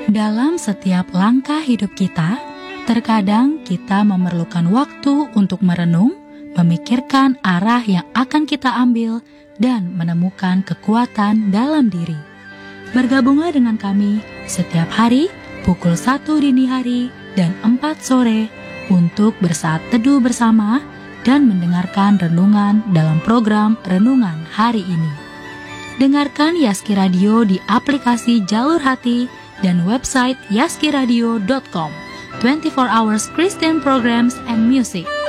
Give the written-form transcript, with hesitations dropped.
Dalam setiap langkah hidup kita, terkadang kita memerlukan waktu untuk merenung, memikirkan arah yang akan kita ambil, dan menemukan kekuatan dalam diri. Bergabunglah dengan kami setiap hari pukul 1 dini hari dan 4 sore untuk bersaat teduh bersama dan mendengarkan renungan dalam program Renungan Hari Ini. Dengarkan Yaski Radio di aplikasi Jalur Hati dan website yaskiradio.com. 24 hours Christian programs and music.